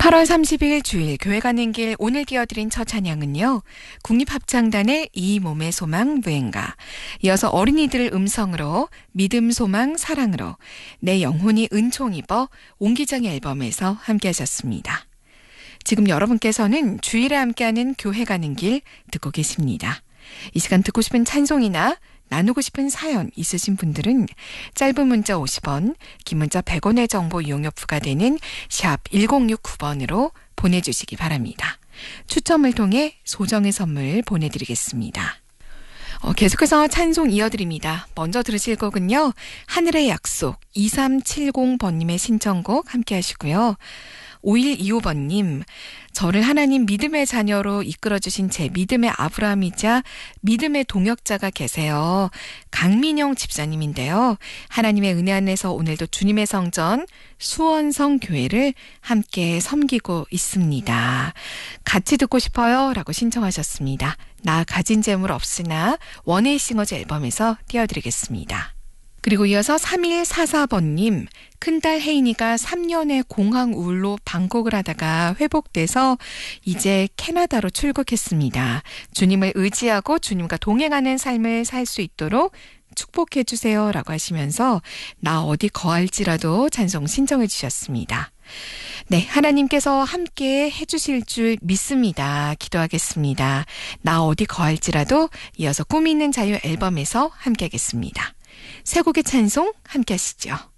8월 30일 주일 교회 가는 길 오늘 기어드린 첫 찬양은요. 국립합창단의 이 몸의 소망 무엔가. 이어서 어린이들 음성으로 믿음 소망 사랑으로 내 영혼이 은총 입어 옹기장의 앨범에서 함께 하셨습니다. 지금 여러분께서는 주일에 함께하는 교회 가는 길 듣고 계십니다. 이 시간 듣고 싶은 찬송이나 나누고 싶은 사연 있으신 분들은 짧은 문자 50원, 긴 문자 100원의 정보 이용료 부과되는 샵 1069번으로 보내주시기 바랍니다. 추첨을 통해 소정의 선물 보내드리겠습니다. 계속해서 찬송 이어드립니다. 먼저 들으실 곡은요. 하늘의 약속 2370번님의 신청곡 함께 하시고요. 5125번님, 저를 하나님 믿음의 자녀로 이끌어주신 제 믿음의 아브라함이자 믿음의 동역자가 계세요. 강민영 집사님인데요. 하나님의 은혜 안에서 오늘도 주님의 성전 수원성 교회를 함께 섬기고 있습니다. 같이 듣고 싶어요 라고 신청하셨습니다. 나 가진 재물 없으나 원웨이 싱어즈 앨범에서 띄워드리겠습니다. 그리고 이어서 3144번님, 큰딸 혜인이가 3년의 공황 우울로 방콕을 하다가 회복돼서 이제 캐나다로 출국했습니다. 주님을 의지하고 주님과 동행하는 삶을 살 수 있도록 축복해 주세요 라고 하시면서 나 어디 거할지라도 찬송 신청해 주셨습니다. 네, 하나님께서 함께 해주실 줄 믿습니다. 기도하겠습니다. 나 어디 거할지라도 이어서 꿈이 있는 자유 앨범에서 함께 하겠습니다. 세 곡의 찬송 함께 하시죠.